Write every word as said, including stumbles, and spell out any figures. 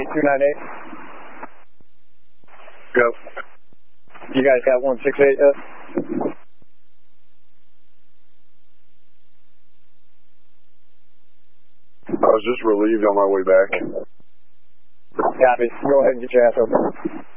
two nine eight. Go. You guys got one six eight yet? I was just relieved on my way back. Copy. Go ahead and get your ass over.